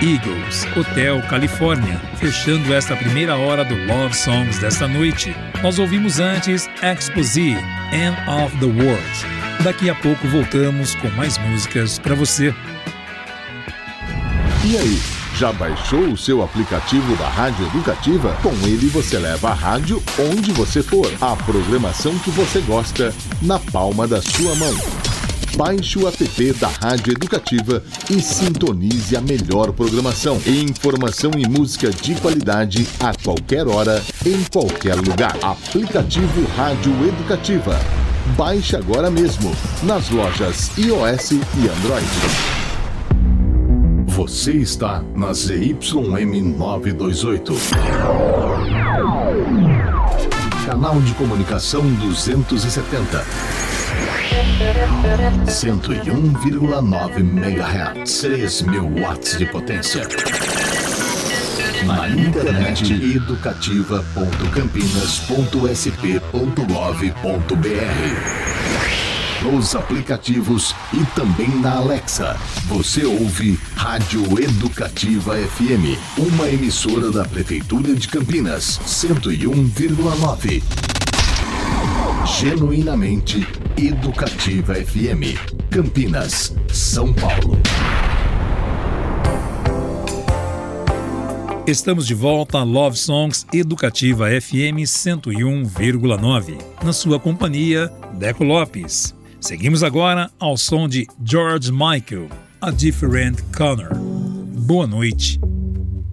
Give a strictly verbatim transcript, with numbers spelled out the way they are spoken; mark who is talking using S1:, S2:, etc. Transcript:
S1: Eagles, Hotel California, fechando esta primeira hora do Love Songs desta noite. Nós ouvimos antes Exposé, End of the World. Daqui a pouco voltamos com mais músicas para você.
S2: E aí, já baixou o seu aplicativo da Rádio Educativa? Com ele você leva a rádio onde você for. A programação que você gosta na palma da sua mão. Baixe o app da Rádio Educativa e sintonize a melhor programação. Informação e música de qualidade a qualquer hora, em qualquer lugar. Aplicativo Rádio Educativa. Baixe agora mesmo, nas lojas iOS e Android. Você está na Z Y M novecentos e vinte e oito. Canal de comunicação duzentos e setenta. cento e um vírgula nove megahertz. três mil watts de potência. Na internet educativa ponto campinas ponto s p ponto gov ponto b r. Nos aplicativos e também na Alexa. Você ouve Rádio Educativa F M, uma emissora da Prefeitura de Campinas, cento e um vírgula nove. Genuinamente Educativa F M, Campinas, São Paulo.
S1: Estamos de volta a Love Songs Educativa F M cento e um vírgula nove. Na sua companhia, Deco Lopes. Seguimos agora ao som de George Michael, A Different Color. Boa noite.